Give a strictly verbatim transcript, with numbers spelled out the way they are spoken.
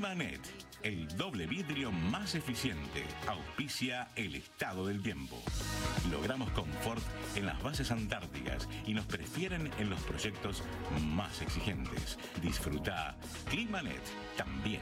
Climanet, el doble vidrio más eficiente, auspicia el estado del tiempo. Logramos confort en las bases antárticas y nos prefieren en los proyectos más exigentes. Disfruta Climanet también